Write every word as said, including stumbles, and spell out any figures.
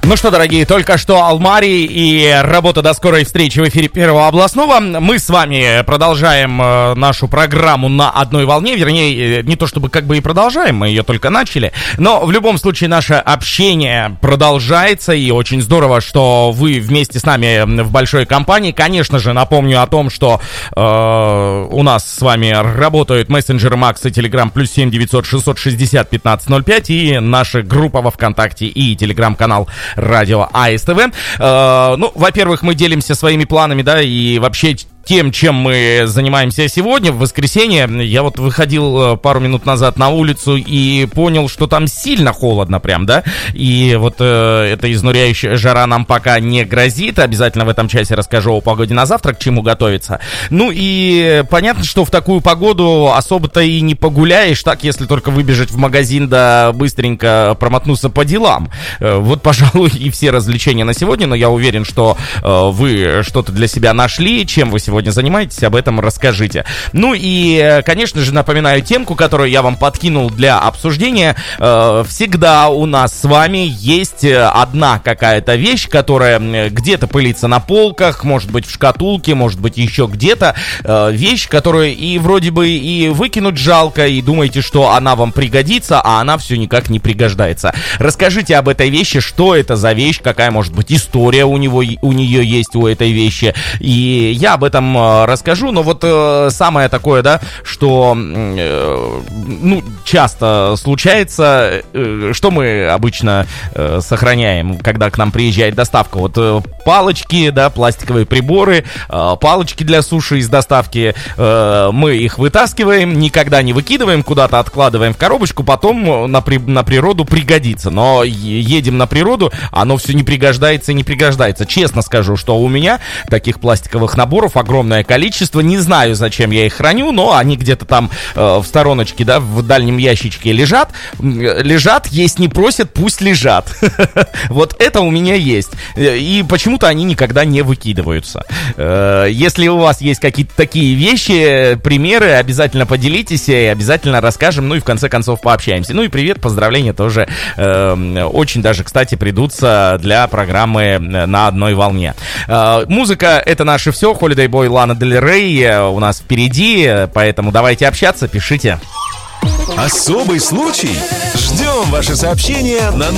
Ну что, дорогие, только что Алмари и работа до скорой встречи в эфире Первого областного. Мы с вами продолжаем э, нашу программу на одной волне. Вернее, не то чтобы как бы и продолжаем, мы ее только начали. Но в любом случае наше общение продолжается. И очень здорово, что вы вместе с нами в большой компании. Конечно же, напомню о том, что э, у нас с вами работают мессенджеры Макс и Телеграм плюс семь девятьсот шестьсот шестьдесят пятнадцать ноль пять. И наша группа во ВКонтакте и Телеграм-канал Радио АСТВ. Э, ну, во-первых, мы делимся своими планами, да, и вообще тем, чем мы занимаемся сегодня, в воскресенье. Я вот выходил пару минут назад на улицу и понял, что там сильно холодно прям, да, и вот э, эта изнуряющая жара нам пока не грозит. Обязательно в этом часе расскажу о погоде на завтра, к чему готовиться. Ну и понятно, что в такую погоду особо-то и не погуляешь, так, если только выбежать в магазин, да быстренько промотнуться по делам. Э, вот, пожалуй, и все развлечения на сегодня, но я уверен, что э, вы что-то для себя нашли, чем вы сегодня занимаетесь, об этом расскажите. Ну и, конечно же, напоминаю темку, которую я вам подкинул для обсуждения. Всегда у нас с вами есть одна какая-то вещь, которая где-то пылится на полках, может быть в шкатулке, может быть еще где-то. Вещь, которую и вроде бы и выкинуть жалко, и думаете, что она вам пригодится, а она все никак не пригождается. Расскажите об этой вещи, что это за вещь, какая может быть история у него, у нее есть у этой вещи. И я об этом расскажу, но вот э, самое такое, да, что э, ну, часто случается, э, что мы обычно э, сохраняем, когда к нам приезжает доставка. Вот э, палочки, да, пластиковые приборы, э, палочки для суши из доставки, э, мы их вытаскиваем, никогда не выкидываем, куда-то откладываем в коробочку, потом на, при, на природу пригодится. Но едем на природу, оно все не пригождается и не пригождается. Честно скажу, что у меня таких пластиковых наборов огромное количество, не знаю, зачем я их храню, но они где-то там э, в стороночке, да, в дальнем ящичке лежат, лежат, есть не просят, пусть лежат. Вот это у меня есть, и почему-то они никогда не выкидываются. Если у вас есть какие-то такие вещи, примеры, обязательно поделитесь, и обязательно расскажем, ну и в конце концов пообщаемся. Ну и привет, поздравления тоже э, очень даже, кстати, придутся для программы «На одной волне». Э, музыка — это наше все. Holiday Boy, Лана Дель Рей у нас впереди, поэтому давайте общаться, пишите. Особый случай. Ждем ваши сообщения на